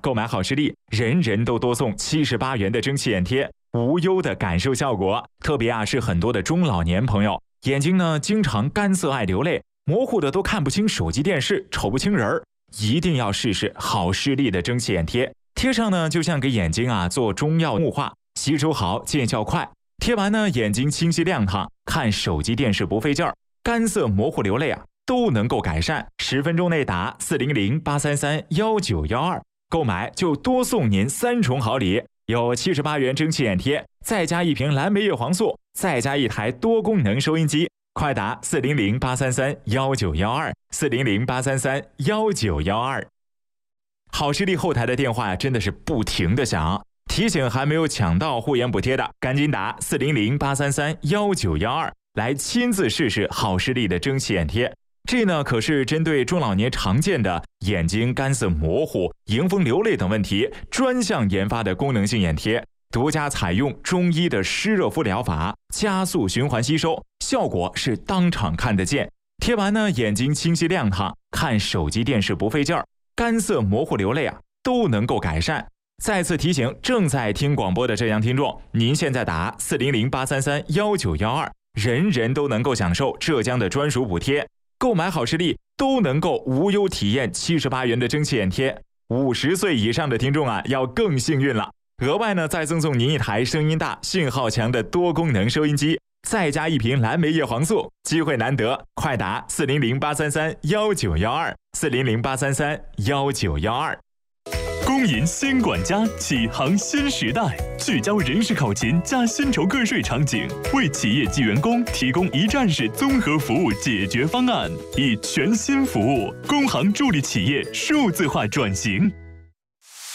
购买好视力，人人都多送78元的蒸汽眼贴，无忧的感受效果。特别是很多的中老年朋友，眼睛呢经常干涩爱流泪，模糊的都看不清手机电视，瞅不清人儿，一定要试试好视力的蒸汽眼贴。贴上呢就像给眼睛做中药雾化，吸收好，见效快。贴完呢眼睛清晰亮堂，看手机电视不费劲儿，干涩模糊流泪都能够改善。10分钟内打400-833-1912，购买就多送您3重好礼，有78元蒸汽眼贴，再加1瓶蓝莓叶黄素，再加1台多功能收音机。快打400-833-1912，400-833-1912。好视力后台的电话真的是不停的响，提醒还没有抢到护眼补贴的，赶紧打400-833-1912来亲自试试好视力的蒸汽眼贴。这呢可是针对中老年常见的眼睛干涩模糊、迎风流泪等问题专项研发的功能性眼贴，独家采用中医的湿热敷疗法，加速循环吸收，效果是当场看得见。贴完呢眼睛清晰亮堂，看手机电视不费劲儿，干涩模糊流泪都能够改善。再次提醒正在听广播的浙江听众，您现在打400-833-1912，人人都能够享受浙江的专属补贴，购买好视力都能够无忧体验78元的蒸汽眼贴。50岁以上的听众要更幸运了，额外呢再赠送您1台声音大、信号强的多功能收音机，再加1瓶蓝莓叶黄素，机会难得，快打400-833-1912，400-833-1912。 公银新管家，启航新时代，聚焦人事考勤加薪酬个税场景，为企业及员工提供一站式综合服务解决方案，以全新服务，工行助力企业数字化转型。